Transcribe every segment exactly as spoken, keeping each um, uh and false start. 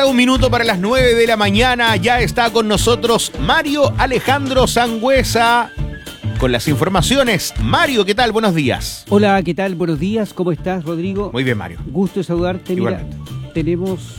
Falta un minuto para las nueve de la mañana. Ya está con nosotros Mario Alejandro Sangüesa con las informaciones. Mario, ¿qué tal? Buenos días. Hola, ¿qué tal? Buenos días. ¿Cómo estás, Rodrigo? Muy bien, Mario. Gusto de saludarte. Igualmente. Mira, tenemos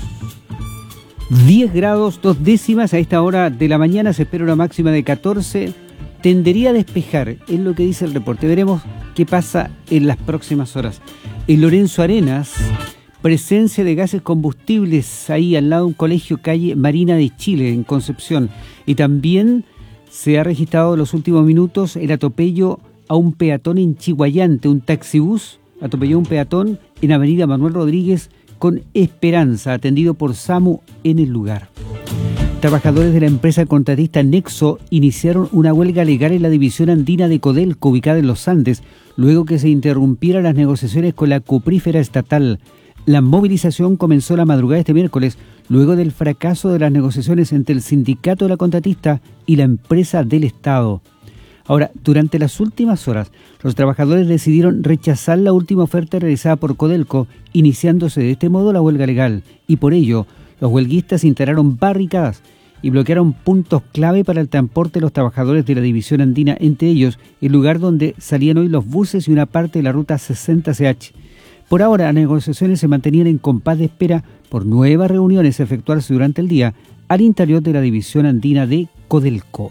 diez grados, dos décimas. A esta hora de la mañana se espera una máxima de catorce. Tendería a despejar, es lo que dice el reporte. Veremos qué pasa en las próximas horas. En Lorenzo Arenas, presencia de gases combustibles ahí al lado de un colegio, calle Marina de Chile, en Concepción. Y también se ha registrado en los últimos minutos el atropello a un peatón en Chiguayante. Un taxibús atropelló a un peatón en avenida Manuel Rodríguez con Esperanza, atendido por SAMU en el lugar. Trabajadores de la empresa contratista Nexo iniciaron una huelga legal en la división andina de Codelco, ubicada en los Andes, luego que se interrumpieran las negociaciones con la cuprífera estatal. La movilización comenzó la madrugada de este miércoles, luego del fracaso de las negociaciones entre el sindicato de la contratista y la empresa del Estado. Ahora, durante las últimas horas, los trabajadores decidieron rechazar la última oferta realizada por Codelco, iniciándose de este modo la huelga legal, y por ello, los huelguistas instalaron barricadas y bloquearon puntos clave para el transporte de los trabajadores de la división andina, entre ellos el lugar donde salían hoy los buses y una parte de la ruta sesenta C H. Por ahora, las negociaciones se mantenían en compás de espera por nuevas reuniones a efectuarse durante el día al interior de la división andina de Codelco.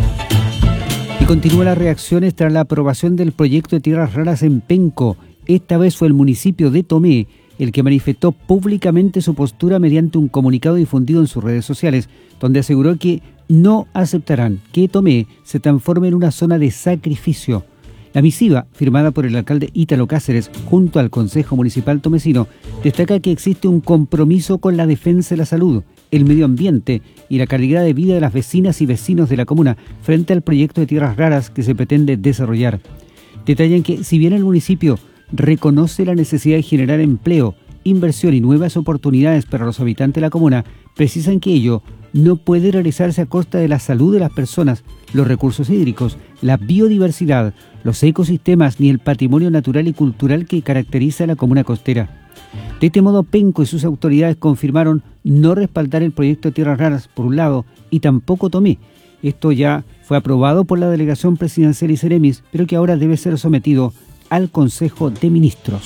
Y continúan las reacciones tras la aprobación del proyecto de tierras raras en Penco. Esta vez fue el municipio de Tomé el que manifestó públicamente su postura mediante un comunicado difundido en sus redes sociales, donde aseguró que no aceptarán que Tomé se transforme en una zona de sacrificio. La misiva, firmada por el alcalde Ítalo Cáceres junto al Consejo Municipal Tomecino, destaca que existe un compromiso con la defensa de la salud, el medio ambiente y la calidad de vida de las vecinas y vecinos de la comuna frente al proyecto de tierras raras que se pretende desarrollar. Detallan que, si bien el municipio reconoce la necesidad de generar empleo, inversión y nuevas oportunidades para los habitantes de la comuna, precisan que ello no puede realizarse a costa de la salud de las personas, los recursos hídricos, la biodiversidad, los ecosistemas ni el patrimonio natural y cultural que caracteriza a la comuna costera. De este modo, Penco y sus autoridades confirmaron no respaldar el proyecto de tierras raras, por un lado, y tampoco Tomé. Esto ya fue aprobado por la delegación presidencial y Ceremis, pero que ahora debe ser sometido al Consejo de Ministros.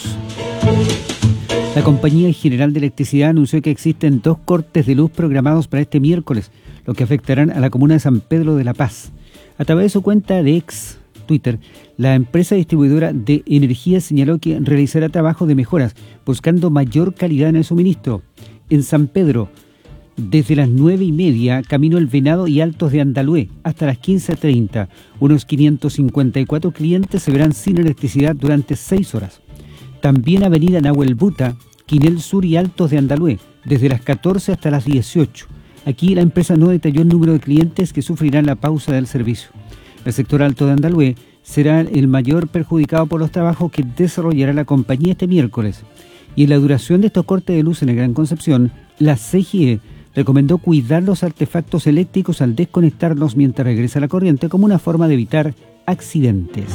La Compañía General de Electricidad anunció que existen dos cortes de luz programados para este miércoles, lo que afectarán a la comuna de San Pedro de la Paz. A través de su cuenta de ex Twitter, la empresa distribuidora de energía señaló que realizará trabajos de mejoras, buscando mayor calidad en el suministro. En San Pedro, desde las nueve y media, camino El Venado y Altos de Andalué, hasta las quince treinta. Unos quinientos cincuenta y cuatro clientes se verán sin electricidad durante seis horas. También Avenida Nahuel Buta, Quinel Sur y Altos de Andalué, desde las catorce hasta las dieciocho. Aquí la empresa no detalló el número de clientes que sufrirán la pausa del servicio. El sector Alto de Andalué será el mayor perjudicado por los trabajos que desarrollará la compañía este miércoles. Y en la duración de estos cortes de luz en el Gran Concepción, la C G E recomendó cuidar los artefactos eléctricos al desconectarlos mientras regresa la corriente como una forma de evitar accidentes.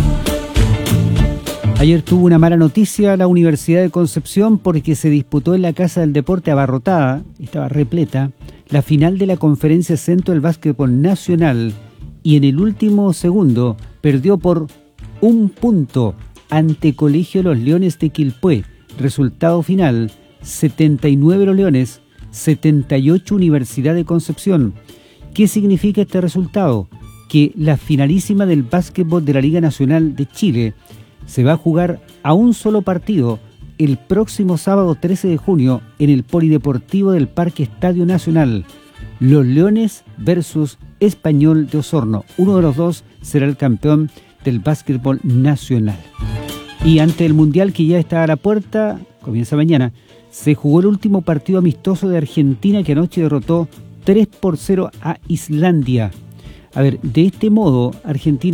Ayer tuvo una mala noticia la Universidad de Concepción porque se disputó en la Casa del Deporte abarrotada, estaba repleta, la final de la Conferencia Centro del Básquetbol Nacional y en el último segundo perdió por un punto ante Colegio Los Leones de Quilpué. Resultado final, setenta y nueve Los Leones, setenta y ocho Universidad de Concepción. ¿Qué significa este resultado? Que la finalísima del básquetbol de la Liga Nacional de Chile se va a jugar a un solo partido el próximo sábado trece de junio en el Polideportivo del Parque Estadio Nacional. Los Leones versus Español de Osorno. Uno de los dos será el campeón del básquetbol nacional. Y ante el Mundial que ya está a la puerta, comienza mañana, se jugó el último partido amistoso de Argentina que anoche derrotó tres por cero a Islandia. A ver, de este modo, Argentina